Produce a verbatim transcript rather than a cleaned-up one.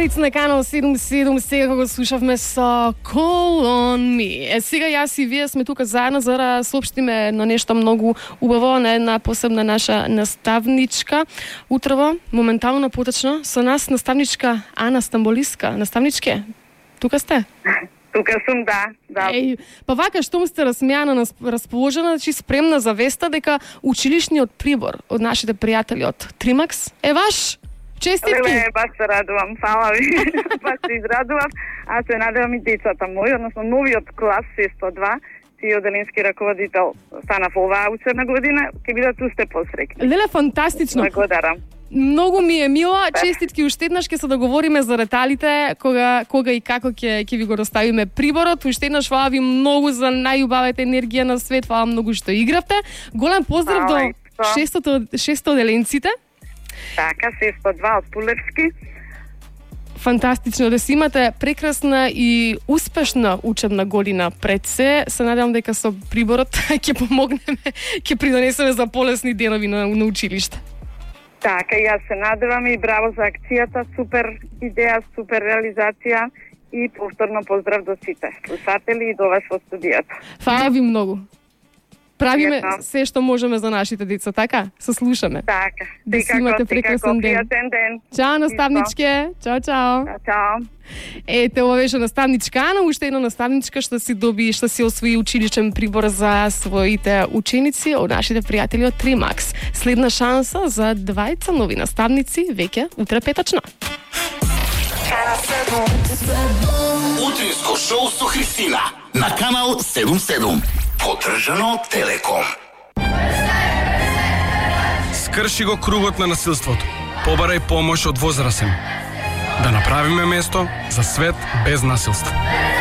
Налица на канал седум седум, сега го слушавме со Call on Me. Е, сега јас и вие сме тука заедно за да соопштиме на нешто многу убаво на една посебна наша наставничка. Утрово, моментално поточно, со нас наставничка Ана Стамболиска. Наставничке, тука сте? Тука сум, да. да. Еј, па вака, штом сте разсмејана, расположена, значи спремна за веста дека училишниот прибор од нашите пријатели од Тримакс е ваш. Честитки! Леле, баш се радувам, фала ви. Баш се израдувам. Аз се надевам и децата мои, односно новиот клас шестоста и два, тие оделенски раководител станав оваа учебна година, ќе бидат уште посрекни. Леле, фантастично! Благодарам. Многу ми е мило, честитки уште еднаш, ќе се договориме за деталите, кога, кога и како ќе ќе ви го доставиме приборот. Уште еднаш фала ви многу за најубавата енергија на свет, фала многу што игравте. Голем поздрав Фала, до шестоста оделенците. Така, шестоста и два од Пулевски. Фантастично да си имате прекрасна и успешна учебна година пред се. Се надевам дека со приборот ќе помогнеме, ќе придонесеме за полесни денови на, на училиште. Така, јас се надевам и браво за акцијата, супер идеја, супер реализација и повторно поздрав до сите слушатели и до вас во студијата. Фала ви многу. Правиме Пријатно. се што можеме за нашите деца, така? Се слушаме. Така, Да си имате прекрасен ден. пријатен ден. Чао, наставничке. Чао, чао. Чао. Ете, ова беше наставничка Ана, уште една наставничка што си доби, што си освои училичен прибор за своите ученици од нашите пријатели од Тримакс. Следна шанса за двајца нови наставници веќе утре петачно. Утринско шоу со Христина на канал седум седум. Поддржано од Телеком. Скрши го кругот на насилството. Побарај помош од возрасен. Да направиме место за свет без насилство.